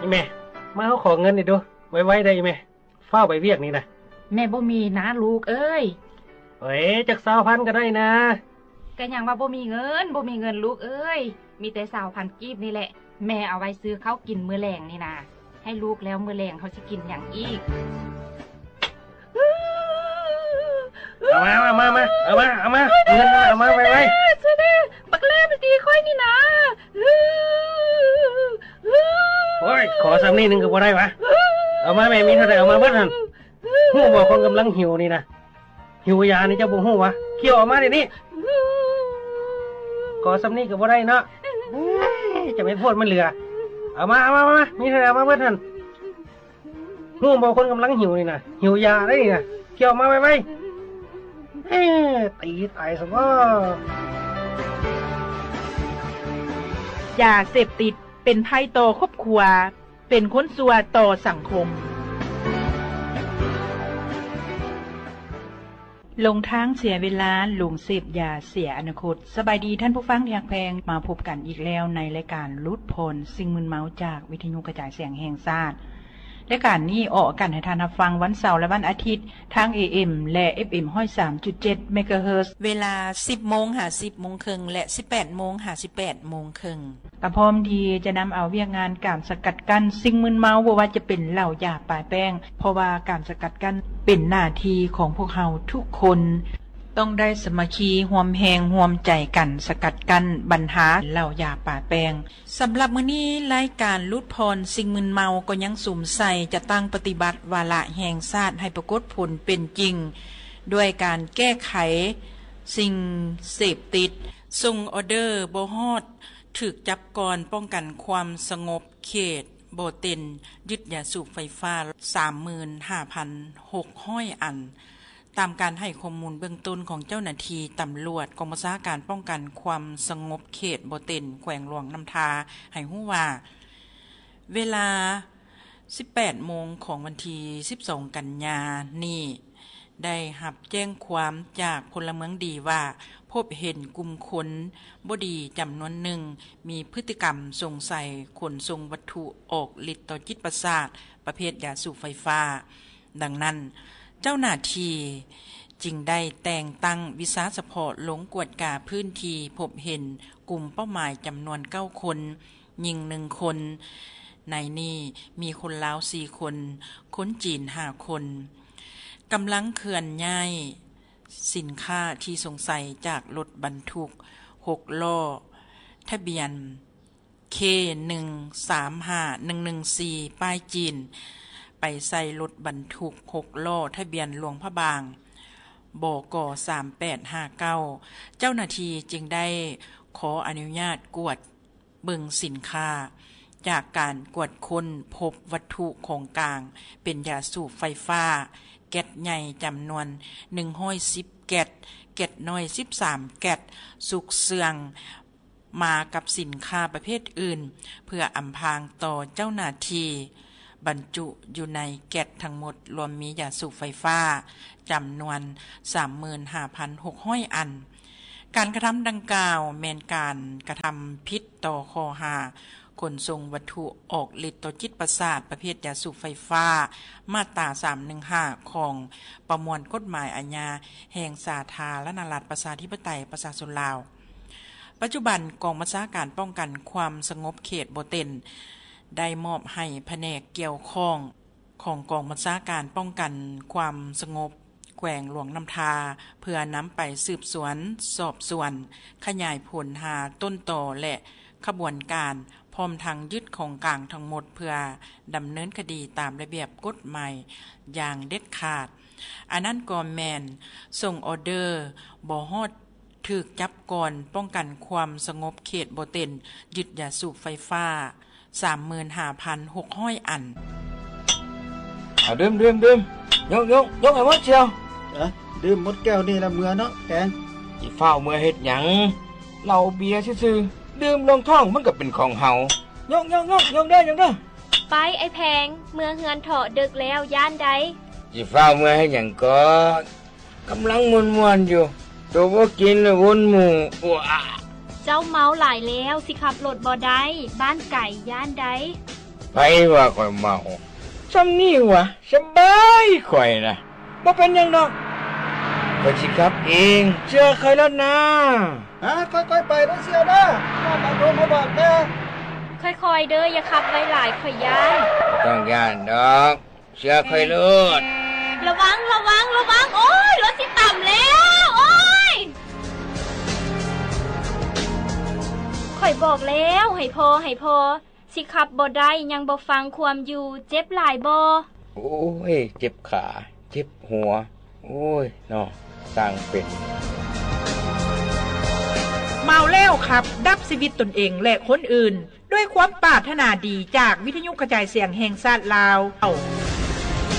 แม่มาเฮาขอเงินนี่ดูไว้ได้แม่เฝ้าไปเวียกนี่นะแม่บ่มีนะลูกเอ้ยเฮ้ยจัก20,000ก็ได้นะก็ยังว่าบ่มีเงินลูกเอ้ยมีแต่20,000กีบนี่แหละแม่เอาไว้ซื้อข้าวกินมื้อแลงนี่นะให้ลูกแล้วมื้อแลงเขาสิกินหยังอีกเอามาเงินเอามาไว้ซะเด้บักแลมันตีค่อยนี่นะโอ้ยขอซ้ำนี่นึงก็บ่ได้วะเอามาแม่มีเท่าใดเอามาเบิดหั่นฮู้บ่คนกำลังหิวนี่นะหิวยานี่เจ้าบ่ฮู้วะเคี่ยวออกมาเดี๋ยวนี้ขอซ้ำนี่ก็บ่ได้เนาะจะไม่พูดมันเหลือเอามามีเท่าใดเอามาเบิดหั่นฮู้บ่คนกำลังหิวนี่นะหิวยาได้นี่นะเคี่ยวมาไว้ตีตายซะบ่ยาเสพติดเป็นภัยต่อครอบครัวเป็นคนซัวต่อสังคมลงทางเสียเวลาลงเสพยาเสียอนาคตสบายดีท่านผู้ฟังที่รักแพงมาพบกันอีกแล้วในรายการลุดพลสิ่งมึนเมาจากวิทยุกระจายเสียงแห่งชาติรายการนี้ออกอากาศให้ท่านรับฟังวันเสาร์และวันอาทิตย์ทาง AM และ FM 103.7 เมกะเฮิรตซ์เวลา 10:50 น. และ 18:58 น. กระพร้อมดีจะนำเอาเวียกงานการสกัดกั้นสิ่งมึนเมาบ่ว่าจะเป็นเหล้ายาปลายแป้งเพราะว่าการสกัดกั้นเป็นหน้าที่ของพวกเราทุกคนต้องได้สมัคคีร่วมแรงร่วมใจกันสกัดกั้นปัญหาเหล้ายาปลาแปงสำหรับมื้อนี้รายการลุดพรสิ่งมึนเมาก็ยังสุมใส่จะตั้งปฏิบัติวาระแห่งชาติให้ปรากฏผลเป็นจริงด้วยการแก้ไขสิ่งเสพติดส่งออเดอร์บ่ฮอดถูกจับก่อนป้องกันความสงบเขตโบเต็นยึดยาสูบไฟฟ้า 35,600 อันตามการให้ข้อมูลเบื้องต้นของเจ้าหน้าที่ตำรวจกองบัญชาการป้องกันความสงบเขตโบเต็นแขวงหลวงน้ำทาให้ฮู้ว่าเวลา 18 โมงของวันที่ 12 กันยายนนี้ได้รับแจ้งความจากพลเมืองดีว่าพบเห็นกลุ่มคนบ่ดีจำนวนหนึ่งมีพฤติกรรมสงสัยขนส่งวัตถุออกฤทธิ์ต่อจิตประสาทประเภทยาสูบไฟฟ้าดังนั้นเจ้าหน้าที่จึงได้แต่งตั้งวิสาเฉพาะลงกวดกาพื้นที่พบเห็นกลุ่มเป้าหมายจำนวน9 คนยิง1 คนในนี้มีคนลาว4 คนคนจีน5 คนกำลังเคลื่อนย้ายสินค้าที่สงสัยจากรถบรรทุก6 ล้อทะเบียน K135114 ป้ายจีนไปใส่รถบรรทุก6 ล้อทะเบียนหลวงพระบางบก3859เจ้าหน้าที่จึงได้ขออนุญาตกวดเบิ่งสินค้าจากการกวดค้นพบวัตถุของกลางเป็นยาสูบไฟฟ้าแก๊สใหญ่จำนวน110 แก๊สแก๊สน้อย13 แก๊สสุกเสื่องมากับสินค้าประเภทอื่นเพื่ออำพรางต่อเจ้าหน้าที่บรรจุอยู่ในแก๊สทั้งหมดรวมมียาสูบไฟฟ้าจำนวน 35,600 อันการกระทำดังกล่าวแม่นการกระทำผิดต่อข้อหาขนส่งวัตถุออกฤทธิ์ต่อจิตประสาทประเภทยาสูบไฟฟ้ามาตรา315ของประมวลกฎหมายอาญาแห่งสาธารณรัฐประชาธิปไตยประชาชนลาวปัจจุบันกองบัญชาการป้องกันความสงบเขตโบเต็นได้มอบให้แผนกเกี่ยวข้องของกองบัญชาการป้องกันความสงบแขวงหลวงน้ำทาเพื่อนำไปสืบสวนสอบสวนขยายผลหาต้นตอและขบวนการพร้อมทางยึดของกลางทั้งหมดเพื่อดำเนินคดีตามระเบียบกฎหมายอย่างเด็ดขาดอันนั้นก็แม่นส่งออเดอร์บ่ฮอดถูกจับก่อนป้องกันความสงบเขตโบเต็นยึดยาสูบไฟฟ้า 35,600 อันดื่มยกให้หมดเชียวดื่มหมดแก้วนี่ละเมื่อเนาะแกงสิเฝ้าเมื่อเฮ็ดหยังเหล้าเบียร์ซื่อๆดื่มลงท้องมันก็เป็นของเฮายกเด้อไปไอ้แพงเมื่อเฮือนเถาะดึกแล้วย่านใดสิเฝ้าเมื่อให้หยังก็กำลังม่วนๆอยู่ตัวบ่กินแล้ววนหมู่เจ้าเมาหลายแล้วสิขับรถบ่ได้บ้านไก่ย่านใดไปว่าข่อยเมาซ้ำนี่วะสบายข่อยนะบ่เป็นหยังดอกข่อยสิกลับเองเชื่อข่อยแล้วนะค่อยๆไปนะเสียนะมาตาโทรมาบอกแกค่อยๆเด้ออย่าขับไว้หลายข่อยย่านบ่ต้องย่านดอกเชื่อข่อยโลดระวังโอ้ยรถสิต่ำแล้วโอ้ยข่อยบอกแล้วให้พอสิขับบ่ได้ยังบ่ฟังความอยู่เจ็บหลายบ่โอ้ยเจ็บขาเจ็บหัวโอ้ยเนาะสร้างเป็นเมาแล้วครับดับชีวิตตนเองและคนอื่นด้วยความปรารถนาดีจากวิทยุกระจายเสียงแห่งชาติลาว